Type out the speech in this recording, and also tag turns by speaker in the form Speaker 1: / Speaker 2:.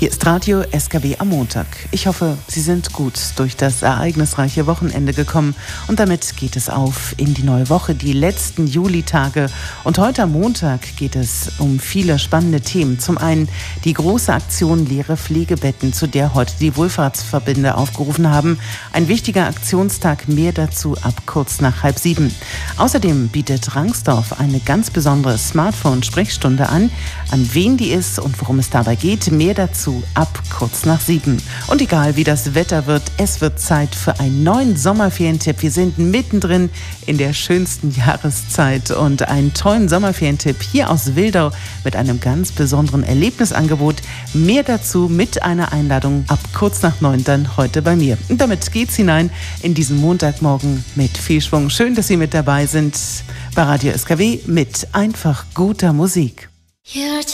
Speaker 1: Hier ist Radio SKW am Montag. Ich hoffe, Sie sind gut durch das ereignisreiche Wochenende gekommen und damit geht es auf in die neue Woche, die letzten Julitage. Und heute am Montag geht es um viele spannende Themen. Zum einen die große Aktion Leere Pflegebetten, zu der heute die Wohlfahrtsverbände aufgerufen haben. Ein wichtiger Aktionstag, mehr dazu ab kurz nach 6:30. Außerdem bietet Rangsdorf eine ganz besondere Smartphone-Sprechstunde an. An wen die ist und worum es dabei geht, mehr dazu ab kurz nach 7. Und egal wie das Wetter wird, es wird Zeit für einen neuen Sommerferientipp. Wir sind mittendrin in der schönsten Jahreszeit und einen tollen Sommerferientipp hier aus Wildau mit einem ganz besonderen Erlebnisangebot. Mehr dazu mit einer Einladung ab kurz nach 9 dann heute bei mir. Und damit geht's hinein in diesen Montagmorgen mit viel Schwung. Schön, dass Sie mit dabei sind bei Radio SKW mit einfach guter Musik.
Speaker 2: You're